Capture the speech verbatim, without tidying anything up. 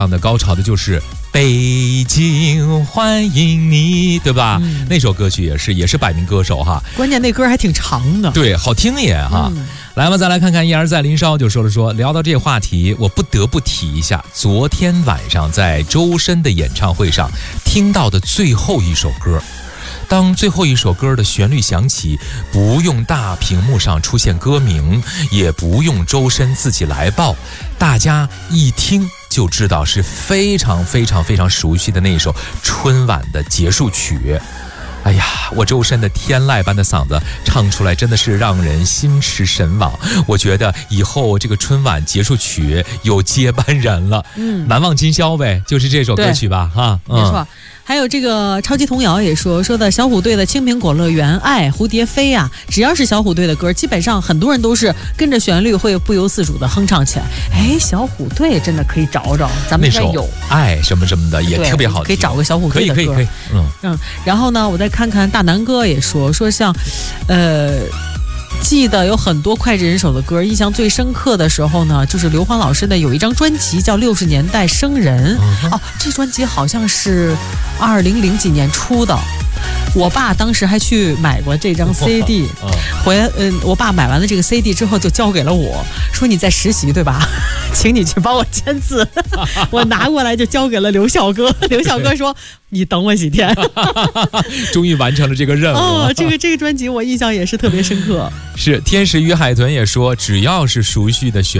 唱的高潮的就是北京欢迎你，对吧、嗯、那首歌曲也是也是百名歌手哈， 关键那歌还挺长的， 对，好听也哈、嗯、来吧，再来看看一而再林梢就说了说，聊到这个话题我不得不提一下昨天晚上在周深的演唱会上听到的最后一首歌。当最后一首歌的旋律响起，不用大屏幕上出现歌名，也不用周深自己来报，大家一听就知道是非常非常非常熟悉的那首春晚的结束曲。哎呀，我周深的天籁般的嗓子唱出来真的是让人心驰神往，我觉得以后这个春晚结束曲有接班人了，嗯，难忘今宵呗，就是这首歌曲吧，哈， 没错。嗯，还有这个超级童谣也说说的小虎队的青苹果乐园、爱、蝴蝶飞啊，只要是小虎队的歌，基本上很多人都是跟着旋律会不由自主的哼唱起来。哎，小虎队真的可以找找，咱们应该有爱什么什么的也特别好听， 可以找个小虎队的歌， 可以可以可以，嗯嗯。然后呢，我再看看大南哥也说说像，呃。记得有很多脍炙人口的歌，印象最深刻的时候呢，就是刘欢老师的有一张专辑叫《六十年代生人》，哦，这专辑好像是二零零几年出的。我爸当时还去买过这张 C D， 回来，嗯，我爸买完了这个 C D 之后就交给了我，说你在实习对吧？请你去帮我签字。我拿过来就交给了刘晓哥，刘晓哥说你等我几天。 终于完成了这个任务。 哦，这个这个专辑我印象也是特别深刻。 是天使与海豚也说，只要是熟悉的旋律